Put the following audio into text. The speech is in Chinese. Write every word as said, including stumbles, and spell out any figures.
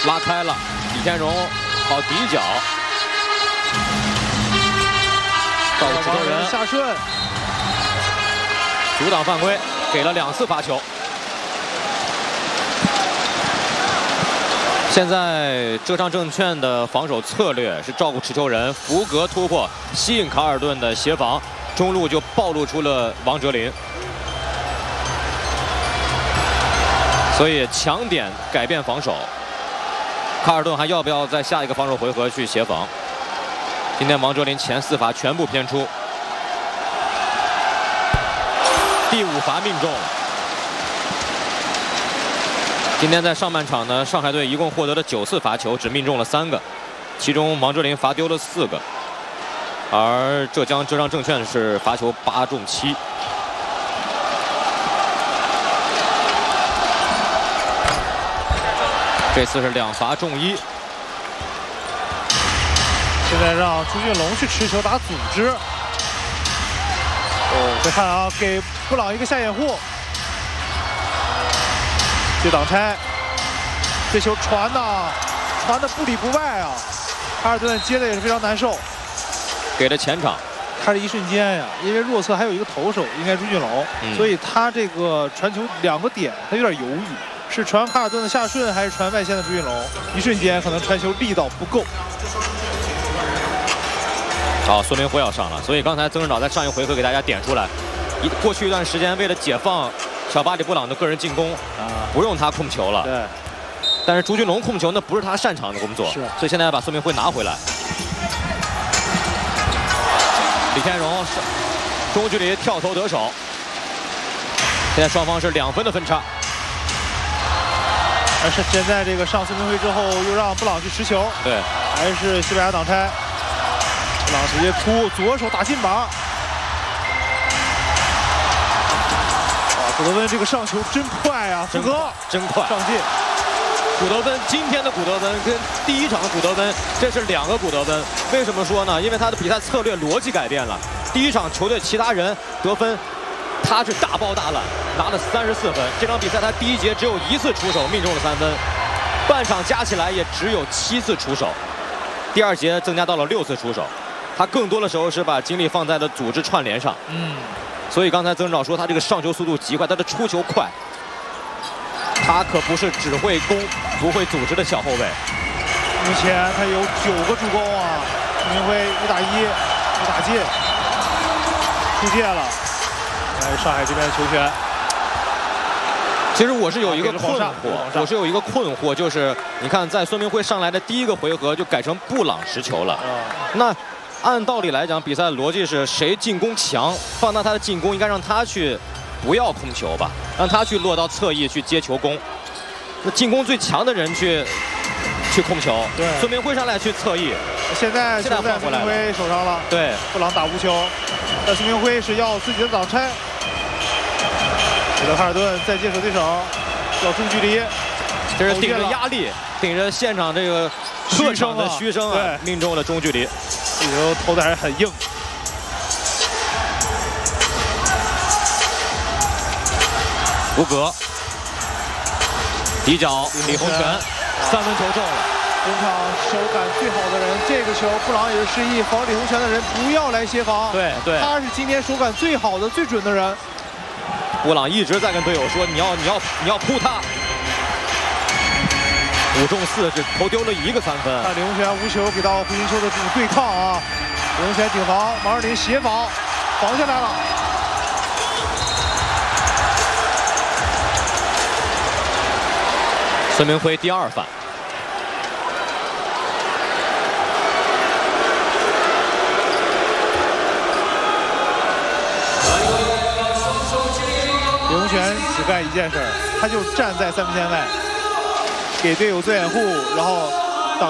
拉开了，李天荣好底角，到了石头人夏顺阻挡犯规，给了两次罚球。现在浙商证券的防守策略是照顾持球人，福格突破，吸引卡尔顿的协防，中路就暴露出了王哲林。 所以强点改变防守，卡尔顿还要不要在下一个防守回合去协防？今天王哲林前四罚全部偏出，第五罚命中。今天在上半场呢，上海队一共获得了九次罚球，只命中了三个，其中王哲林罚丢了四个，而浙江浙商证券是罚球八中七。 这次是两罚中一。 现在让朱俊龙去持球打组织。哦，再看啊，给布朗一个下掩护，接挡拆，这球传的传的不里不外啊！卡尔顿接的也是非常难受， 给了前场。 他是一瞬间呀，因为弱侧还有一个投手，应该朱俊龙，嗯、所以他这个传球两个点，他有点犹豫。 是传卡尔顿的夏顺，还是传外线的朱俊龙？一瞬间可能传球力道不够。 好，孙明辉要上了，所以刚才曾指导在上一回合给大家点出来，一过去一段时间为了解放小巴里布朗的个人进攻，啊，不用他控球了。 对。 但是朱俊龙控球那不是他擅长的工作， 是。 所以现在要把孙明辉拿回来。李天荣中距离跳投得手，现在双方是两分的分差。 而是现在这个上孙明辉之后，又让布朗去持球， 对， 还是西班牙挡拆，布朗直接突左手打进板。啊，古德温这个上球真快啊，福格真快上进。 古德温今天的古德温跟第一场的古德温，这是两个古德温。为什么说呢？因为他的比赛策略逻辑改变了。第一场球队其他人得分。 他是大包大揽，拿了三十四分。这场比赛他第一节只有一次出手，命中了三分，半场加起来也只有七次出手。第二节增加到了六次出手，他更多的时候是把精力放在了组织串联上。嗯，所以刚才曾指导说他这个上球速度极快，他的出球快。他可不是只会攻不会组织的小后卫。 目前他有九个助攻啊，孙明辉一打一，一打进，出界了。 来上海这边的球权， 其实我是有一个困惑，我是有一个困惑，就是你看，在孙明辉上来的第一个回合就改成布朗持球了。那按道理来讲，比赛的逻辑是谁进攻强，放大他的进攻，应该让他去不要控球吧，让他去落到侧翼去接球攻。那进攻最强的人去去控球，对，孙明辉上来去侧翼。 现在球在孙明辉手上了， 对， 布朗打无球，但孙明辉是要自己的挡拆。 给了卡尔顿再接手对手，要中距离， 这是顶着压力，顶着现场这个客场的嘘声啊，命中了中距离。 这球投的还是很硬。 福格，底角李洪权，三分球中了。 本场手感最好的人，这个球布朗也是示意防李洪权的人不要来协防。 对对， 他是今天手感最好的、最准的人。 布朗一直在跟队友说：“你要，你要，你要扑他。”五中四，只投丢了一个三分。 看李洪权无球给到胡金秋的这种对抗啊，李洪权顶防，王哲林协防，防下来了。 孙明辉第二犯。 李洪权只干一件事，他就站在三分线外，给队友做掩护，然后